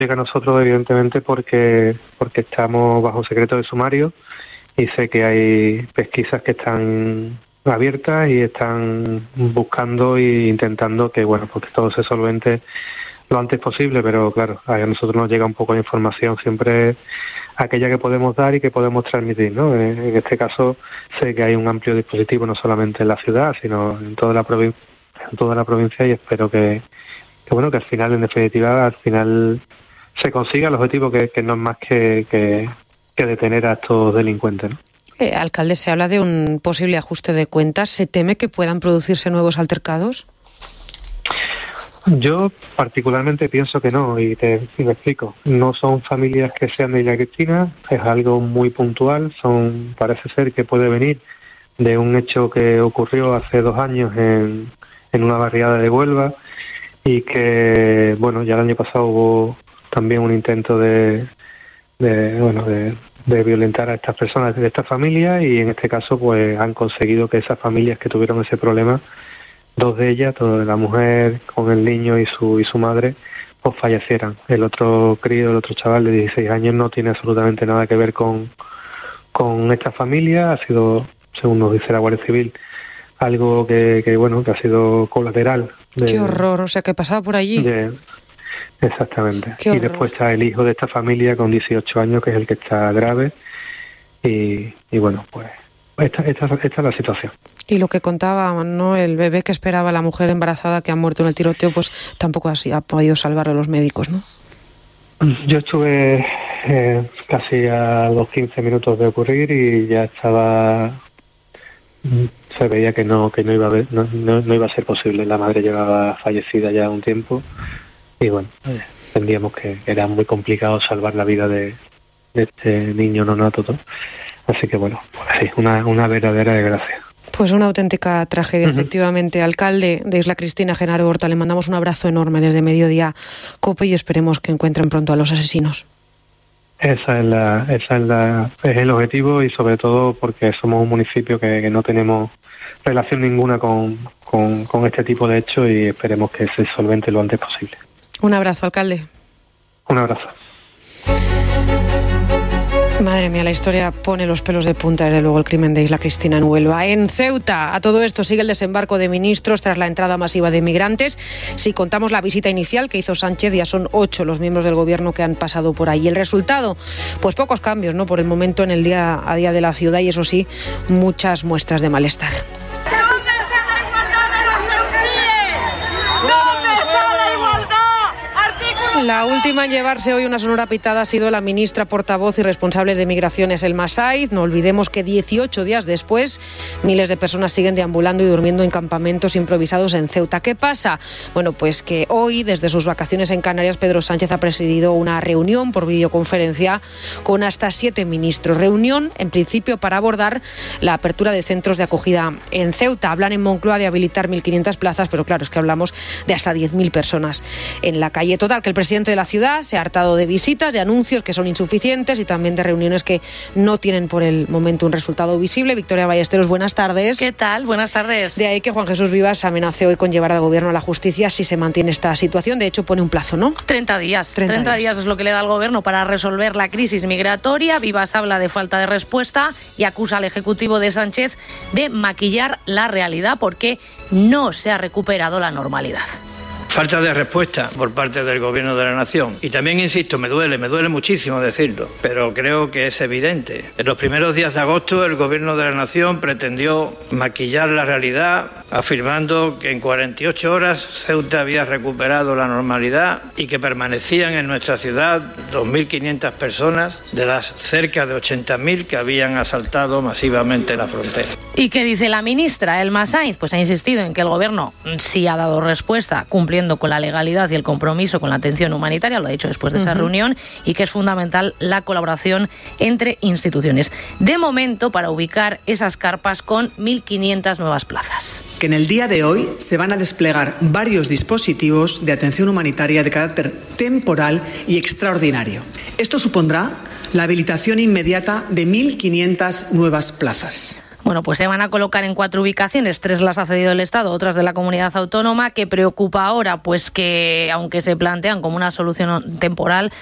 llega a nosotros evidentemente porque estamos bajo secreto de sumario y sé que hay pesquisas que están abiertas y están buscando e intentando que porque todo se solvente lo antes posible, pero claro, a nosotros nos llega un poco de información siempre aquella que podemos dar y que podemos transmitir, ¿no? En este caso sé que hay un amplio dispositivo no solamente en la ciudad, sino en toda la provincia y espero que al final, en definitiva, se consiga el objetivo que no es más que detener a estos delincuentes, ¿no? Alcalde, se habla de un posible ajuste de cuentas. ¿Se teme que puedan producirse nuevos altercados? Yo particularmente pienso que no, y me explico. No son familias que sean de Isla Cristina, es algo muy puntual. Parece ser que puede venir de un hecho que ocurrió hace 2 años en una barriada de Huelva y que, ya el año pasado hubo también un intento de violentar a estas personas de esta familia y en este caso han conseguido que esas familias que tuvieron ese problema, 2 de ellas, la mujer con el niño y su madre, fallecieran. El otro chaval de 16 años no tiene absolutamente nada que ver con esta familia, ha sido, según nos dice la Guardia Civil, algo que ha sido colateral. Qué horror, o sea, que pasaba por allí. Exactamente. Y después está el hijo de esta familia con 18 años, que es el que está grave. Y esta es la situación. Y lo que contaba, ¿no? El bebé que esperaba la mujer embarazada que ha muerto en el tiroteo, tampoco así ha podido salvarlo los médicos, ¿no? Yo estuve casi a los 15 minutos de ocurrir y ya se veía que no iba a ser posible. La madre llevaba fallecida ya un tiempo y entendíamos que era muy complicado salvar la vida de este niño neonato, ¿no? Así que sí, una verdadera desgracia. Pues una auténtica tragedia, efectivamente. Alcalde de Isla Cristina, Genaro Horta, le mandamos un abrazo enorme desde Mediodía COPE y esperemos que encuentren pronto a los asesinos. Es el objetivo y sobre todo porque somos un municipio que no tenemos relación ninguna con este tipo de hechos y esperemos que se solvente lo antes posible. Un abrazo, alcalde. Un abrazo. Madre mía, la historia pone los pelos de punta, desde luego, el crimen de Isla Cristina en Huelva. En Ceuta, a todo esto sigue el desembarco de ministros tras la entrada masiva de migrantes. Si contamos la visita inicial que hizo Sánchez, ya son 8 los miembros del gobierno que han pasado por ahí. El resultado, pocos cambios, ¿no? Por el momento en el día a día de la ciudad y eso sí, muchas muestras de malestar. La última en llevarse hoy una sonora pitada ha sido la ministra portavoz y responsable de Migraciones, Elma Saiz. No olvidemos que 18 días después, miles de personas siguen deambulando y durmiendo en campamentos improvisados en Ceuta. ¿Qué pasa? Pues que hoy, desde sus vacaciones en Canarias, Pedro Sánchez ha presidido una reunión por videoconferencia con hasta 7 ministros. Reunión, en principio, para abordar la apertura de centros de acogida en Ceuta. Hablan en Moncloa de habilitar 1.500 plazas, pero claro, es que hablamos de hasta 10.000 personas en la calle. Total, que el presidente de la ciudad se ha hartado de visitas, de anuncios que son insuficientes y también de reuniones que no tienen por el momento un resultado visible. Victoria Ballesteros, buenas tardes. ¿Qué tal? Buenas tardes. De ahí que Juan Jesús Vivas amenace hoy con llevar al gobierno a la justicia si se mantiene esta situación. De hecho, pone un plazo, ¿no? 30 días. 30 días es lo que le da al gobierno para resolver la crisis migratoria. Vivas habla de falta de respuesta y acusa al Ejecutivo de Sánchez de maquillar la realidad porque no se ha recuperado la normalidad. Falta de respuesta por parte del Gobierno de la Nación. Y también, insisto, me duele muchísimo decirlo, pero creo que es evidente. En los primeros días de agosto, el Gobierno de la Nación pretendió maquillar la realidad, afirmando que en 48 horas Ceuta había recuperado la normalidad y que permanecían en nuestra ciudad 2.500 personas de las cerca de 80.000 que habían asaltado masivamente la frontera. ¿Y qué dice la ministra, Elma Saiz? Pues ha insistido en que el Gobierno sí ha dado respuesta, cumpliendo con la legalidad y el compromiso con la atención humanitaria, lo ha dicho después de esa reunión, y que es fundamental la colaboración entre instituciones. De momento, para ubicar esas carpas con 1.500 nuevas plazas. Que en el día de hoy se van a desplegar varios dispositivos de atención humanitaria de carácter temporal y extraordinario. Esto supondrá la habilitación inmediata de 1.500 nuevas plazas. Bueno, pues se van a colocar en 4 ubicaciones, 3 las ha cedido el Estado, otras de la comunidad autónoma. ¿Qué preocupa ahora? Pues que, aunque se plantean como una solución temporal,